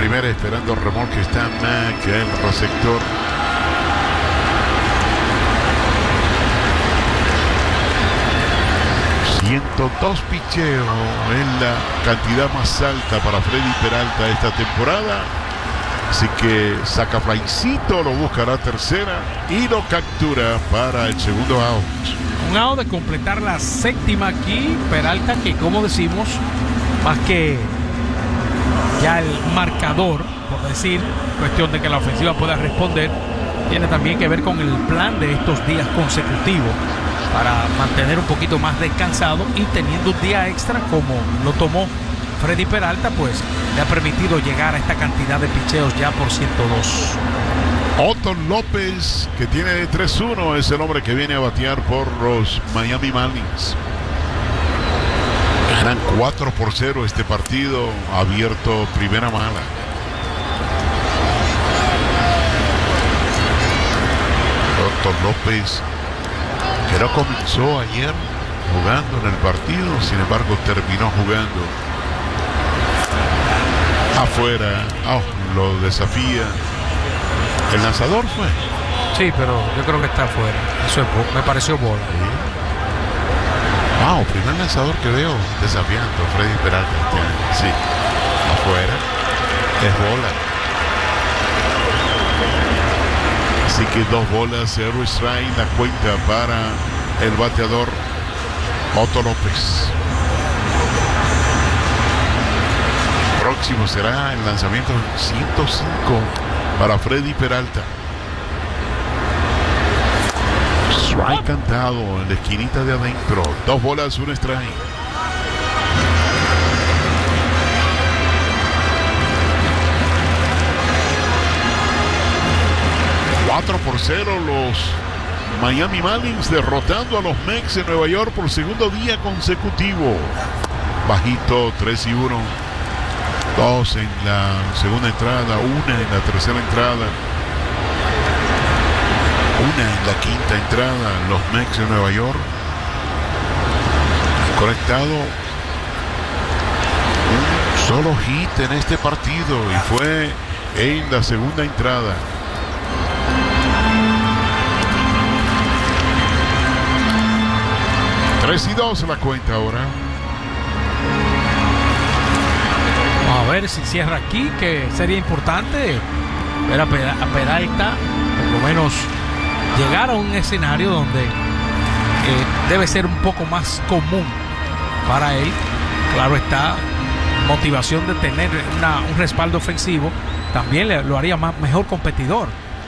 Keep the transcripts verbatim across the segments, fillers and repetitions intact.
primera esperando remolque. Está Mac, el receptor. ciento dos picheos en la cantidad más alta para Freddy Peralta esta temporada. Así que saca flycito, lo buscará tercera y lo captura para el segundo out. Un out de completar la séptima aquí. Peralta, que como decimos, más que ya el marcador, por decir, cuestión de que la ofensiva pueda responder, tiene también que ver con el plan de estos días consecutivos para mantener un poquito más descansado, y teniendo un día extra como lo tomó Freddy Peralta, pues le ha permitido llegar a esta cantidad de picheos ya por ciento dos. Otto López, que tiene de tres uno, es el hombre que viene a batear por los Miami Marlins. Ganan cuatro por cero este partido, abierto primera mala. Otto López, que no comenzó ayer jugando en el partido, sin embargo terminó jugando. Afuera, oh, lo desafía. ¿El lanzador fue? Sí, pero yo creo que está afuera. Eso es, me pareció bola. Sí. Wow, primer lanzador que veo desafiando Freddy Peralta. Sí, afuera. Es bola. Así que dos bolas, cero strike, la cuenta para el bateador Otto López. Próximo será el lanzamiento ciento cinco para Freddy Peralta. Strike cantado en la esquinita de adentro. Dos bolas, un strike. cuatro por cero los Miami Marlins derrotando a los Mets en Nueva York por segundo día consecutivo. Bajito, tres y uno. Dos en la segunda entrada, una en la tercera entrada, una en la quinta entrada. Los Mets de Nueva York han conectado un solo hit en este partido y fue en la segunda entrada. tres y dos la cuenta ahora. Vamos a ver si cierra aquí, que sería importante ver a, Pera, a Peralta, por lo menos llegar a un escenario donde eh, debe ser un poco más común para él. Claro está, motivación de tener una, un respaldo ofensivo también le, lo haría más, mejor competidor.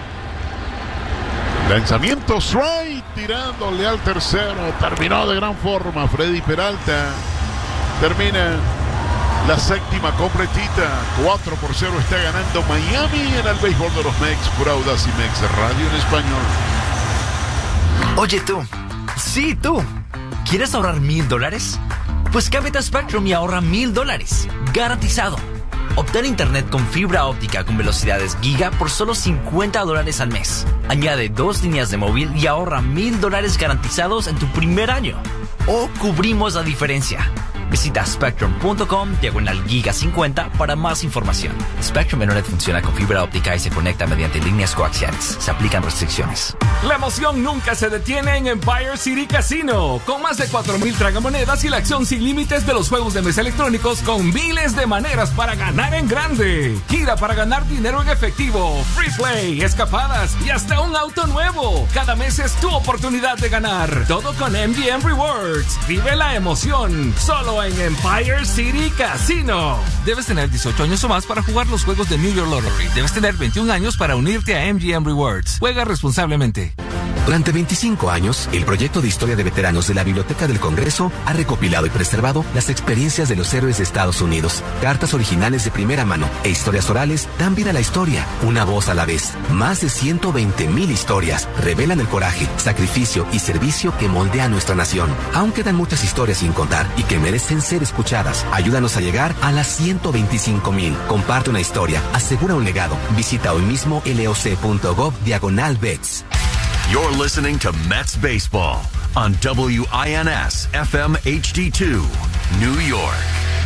Lanzamiento strike, tirándole al tercero. Terminó de gran forma Freddy Peralta. Termina la séptima completita. cuatro por cero está ganando Miami en el béisbol de los Mets por Audacy Mex Radio en español. Oye tú, sí tú, ¿quieres ahorrar mil dólares? Pues cámbiate a Spectrum y ahorra mil dólares, garantizado. Obtén internet con fibra óptica con velocidades giga por solo cincuenta dólares al mes. Añade dos líneas de móvil y ahorra mil dólares garantizados en tu primer año. O cubrimos la diferencia. Visita spectrum.com diagonal giga cincuenta para más información. Spectrum Internet funciona con fibra óptica y se conecta mediante líneas coaxiales. Se aplican restricciones. La emoción nunca se detiene en Empire City Casino. Con más de cuatro mil tragamonedas y la acción sin límites de los juegos de mesa electrónicos con miles de maneras para ganar en grande. Gira para ganar dinero en efectivo, free play, escapadas y hasta un auto nuevo. Cada mes es tu oportunidad de ganar. Todo con M G M Rewards. Vive la emoción. Solo en Empire City Casino. Debes tener dieciocho años o más para jugar los juegos de New York Lottery. Debes tener veintiún años para unirte a M G M Rewards. Juega responsablemente. Durante veinticinco años, el proyecto de historia de veteranos de la Biblioteca del Congreso ha recopilado y preservado las experiencias de los héroes de Estados Unidos. Cartas originales de primera mano e historias orales dan vida a la historia, una voz a la vez. Más de ciento veinte mil historias revelan el coraje, sacrificio y servicio que moldea nuestra nación. Aún quedan muchas historias sin contar y que merecen ser escuchadas. Ayúdanos a llegar a las ciento veinticinco mil. Comparte una historia, asegura un legado. Visita hoy mismo loc.gov diagonal vets. You're listening to Mets Baseball on W I N S F M H D two, New York.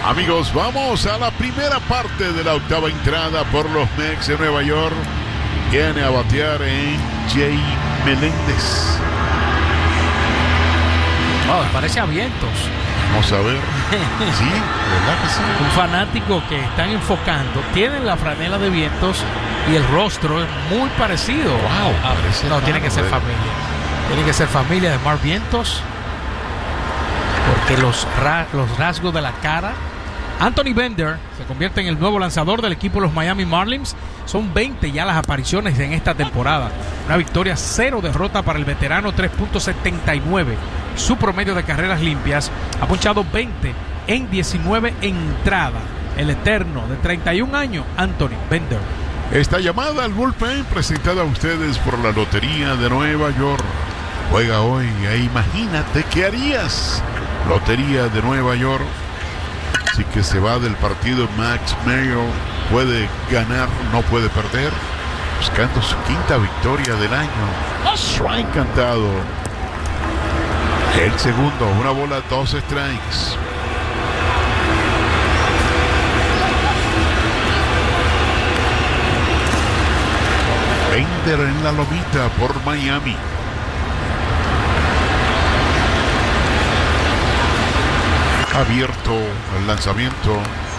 Amigos, vamos a la primera parte de la octava entrada por los Mets de Nueva York. Viene a batear en Jay Meléndez. Oh, parece a vientos. Vamos a ver. Sí, ¿verdad que sí? Un fanático que están enfocando. Tienen la franela de vientos y el rostro es muy parecido. Wow, a, parece no, raro, tiene que ser eh. familia. Tiene que ser familia de Mark Vientos. Porque los, ra los rasgos de la cara. Anthony Bender se convierte en el nuevo lanzador del equipo de los Miami Marlins. Son veinte ya las apariciones en esta temporada. Una victoria, cero derrota para el veterano, tres punto setenta y nueve. Su promedio de carreras limpias. Ha ponchado veinte en diecinueve entradas. El eterno de treinta y un años, Anthony Bender. Esta llamada al bullpen presentada a ustedes por la Lotería de Nueva York. Juega hoy e imagínate qué harías. Lotería de Nueva York. Así que se va del partido Max Meyer. Puede ganar, no puede perder. Buscando su quinta victoria del año. Strike cantado. El segundo, una bola, dos strikes. Bender en la lomita por Miami. Abierto el lanzamiento.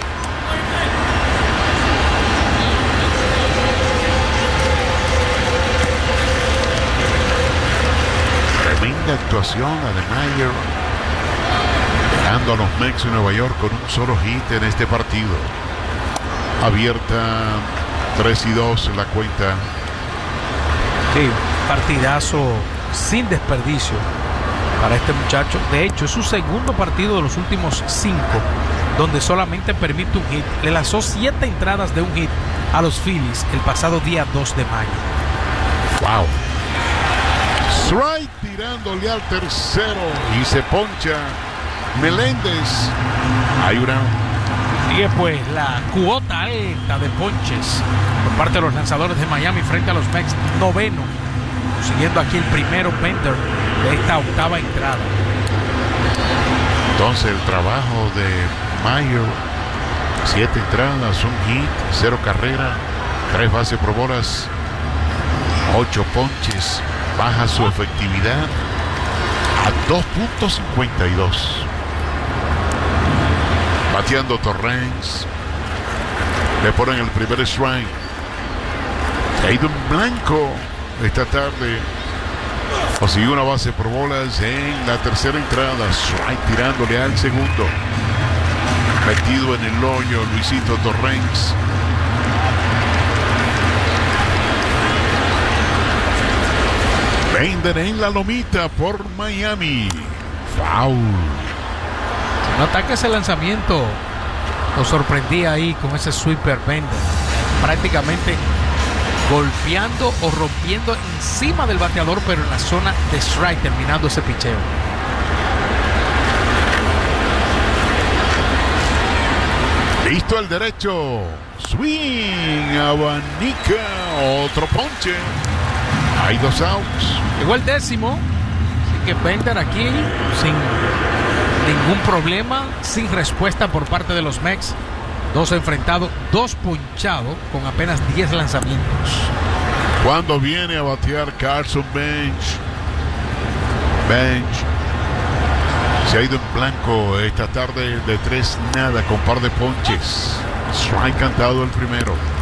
Tremenda actuación la de Mayer, dejando a los Mets de Nueva York con un solo hit en este partido. Abierta tres y dos la cuenta. Sí, partidazo sin desperdicio para este muchacho. De hecho, es su segundo partido de los últimos cinco donde solamente permite un hit. Le lanzó siete entradas de un hit a los Phillies el pasado día dos de mayo. Wow. Strike tirándole al tercero y se poncha Meléndez. Hay una. Sigue pues la cuota alta de ponches por parte de los lanzadores de Miami frente a los Mets. Noveno, siguiendo aquí el primero Bender de esta octava entrada. Entonces el trabajo de Mayer, siete entradas, un hit, cero carrera, tres bases por bolas, ocho ponches, baja su efectividad a dos punto cincuenta y dos. Bateando Torrens, le ponen el primer strike. Aiden Blanco esta tarde consiguió una base por bolas en la tercera entrada. Strike tirándole al segundo. Metido en el hoyo Luisito Torrens. Bender en la lomita por Miami. Foul. No ataque ese lanzamiento. Lo sorprendía ahí con ese sweeper Bender. Prácticamente golpeando o rompiendo encima del bateador, pero en la zona de strike, terminando ese picheo. Listo al derecho. Swing, abanica, otro ponche. Hay dos outs. Llegó el décimo. Así que Bender aquí sin ningún problema, sin respuesta por parte de los Mets. Dos enfrentados, dos ponchados con apenas diez lanzamientos. Cuando viene a batear Carson Bench. Bench se ha ido en blanco esta tarde de tres nada con par de ponches. Strike cantado el primero.